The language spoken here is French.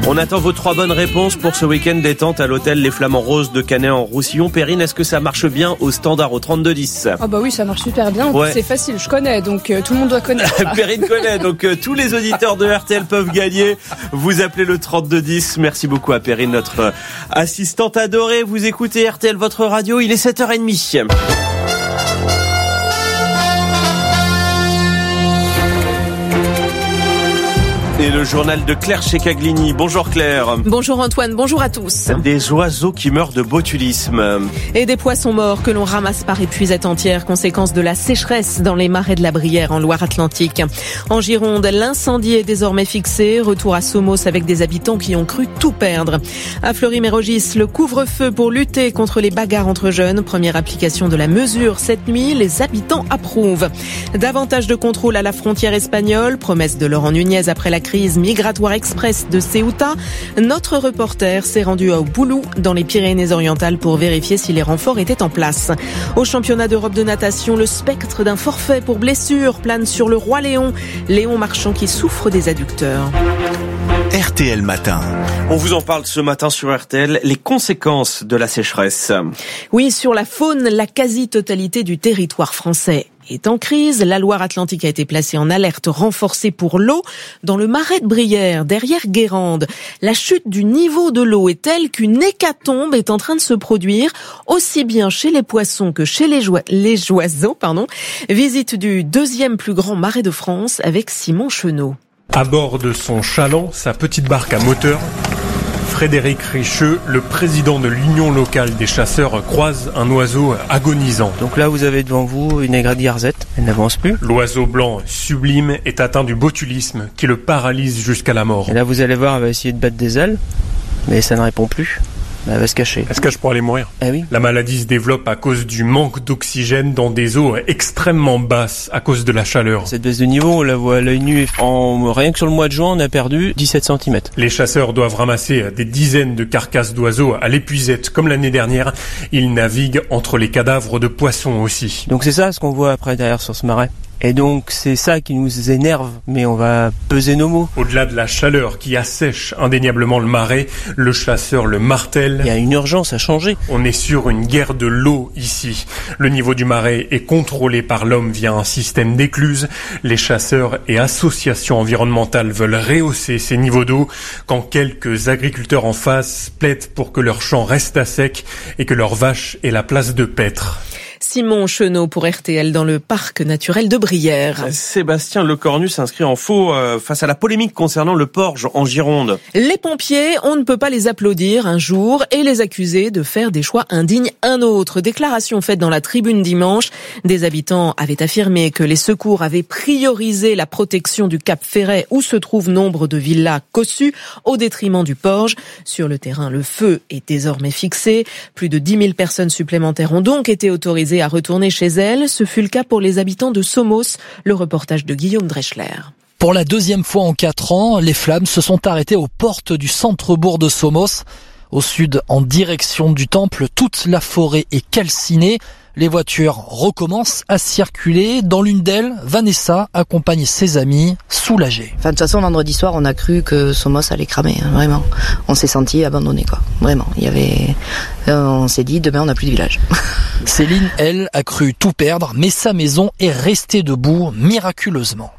On attend vos 3 bonnes réponses pour ce week-end détente à l'hôtel Les Flamands Roses de Canet en Roussillon. Perrine, est-ce que ça marche bien au standard au 3210 ? Ah bah oui, ça marche super bien. Ouais. C'est facile, je connais, donc tout le monde doit connaître. Perrine connaît, donc tous les auditeurs de RTL peuvent gagner. Vous appelez le 3210. Merci beaucoup à Perrine, notre assistante adorée. Vous écoutez RTL, votre radio, il est 7h30. Et le journal de Claire Checaglini. Bonjour Claire. Bonjour Antoine, bonjour à tous. Des oiseaux qui meurent de botulisme. Et des poissons morts que l'on ramasse par épuisette entière, conséquence de la sécheresse dans les marais de la Brière en Loire-Atlantique. En Gironde, l'incendie est désormais fixé. Retour à Somos avec des habitants qui ont cru tout perdre. À Fleury-Mérogis, le couvre-feu pour lutter contre les bagarres entre jeunes. Première application de la mesure cette nuit, les habitants approuvent. Davantage de contrôle à la frontière espagnole, promesse de Laurent Nunez après la crise migratoire express de Ceuta. Notre reporter s'est rendu à Boulou, dans les Pyrénées-Orientales, pour vérifier si les renforts étaient en place. Au championnat d'Europe de natation, le spectre d'un forfait pour blessure plane sur le roi Léon. Léon Marchand qui souffre des adducteurs. RTL Matin. On vous en parle ce matin sur RTL, les conséquences de la sécheresse. Oui, sur la faune, la quasi-totalité du territoire français est en crise. La Loire-Atlantique a été placée en alerte renforcée pour l'eau. Dans le marais de Brière, derrière Guérande, la chute du niveau de l'eau est telle qu'une hécatombe est en train de se produire, aussi bien chez les poissons que chez les oiseaux. Visite du 2e plus grand marais de France avec Simon Chenot. À bord de son chaland, sa petite barque à moteur, Frédéric Richeux, le président de l'Union locale des chasseurs, croise un oiseau agonisant. Donc là, vous avez devant vous une aigrette garzette, elle n'avance plus. L'oiseau blanc sublime est atteint du botulisme qui le paralyse jusqu'à la mort. Et là, vous allez voir, elle va essayer de battre des ailes, mais ça ne répond plus. Elle va se cacher. Elle se cache pour aller mourir. Ah oui. La maladie se développe à cause du manque d'oxygène dans des eaux extrêmement basses à cause de la chaleur. Cette baisse de niveau, on la voit à l'œil nu. Rien que sur le mois de juin, on a perdu 17 cm. Les chasseurs doivent ramasser des dizaines de carcasses d'oiseaux à l'épuisette. Comme l'année dernière, ils naviguent entre les cadavres de poissons aussi. Donc c'est ça ce qu'on voit après derrière sur ce marais. Et donc c'est ça qui nous énerve, mais on va peser nos mots. Au-delà de la chaleur qui assèche indéniablement le marais, le chasseur le martèle. Il y a une urgence à changer. On est sur une guerre de l'eau ici. Le niveau du marais est contrôlé par l'homme via un système d'écluses. Les chasseurs et associations environnementales veulent rehausser ces niveaux d'eau quand quelques agriculteurs en face plaident pour que leurs champs restent à sec et que leurs vaches aient la place de paître. Simon Chenot pour RTL dans le parc naturel de Brière. Sébastien Lecornu s'inscrit en faux face à la polémique concernant le Porge en Gironde. Les pompiers, on ne peut pas les applaudir un jour et les accuser de faire des choix indignes un autre. Déclaration faite dans la Tribune dimanche. Des habitants avaient affirmé que les secours avaient priorisé la protection du Cap Ferret où se trouvent nombre de villas cossues au détriment du Porge. Sur le terrain, le feu est désormais fixé. Plus de 10 000 personnes supplémentaires ont donc été autorisées à retourner chez elles. Ce fut le cas pour les habitants de Somos. Le reportage de Guillaume Dreschler. Pour la 2e fois en 4 ans, les flammes se sont arrêtées aux portes du centre-bourg de Somos. Au sud, en direction du temple, toute la forêt est calcinée. Les voitures recommencent à circuler. Dans l'une d'elles, Vanessa accompagne ses amis, soulagée. Enfin, de toute façon, vendredi soir, on a cru que Somos allait cramer, vraiment. On s'est senti abandonné, quoi. Vraiment. On s'est dit, demain, on n'a plus de village. Céline, elle, a cru tout perdre, mais sa maison est restée debout miraculeusement.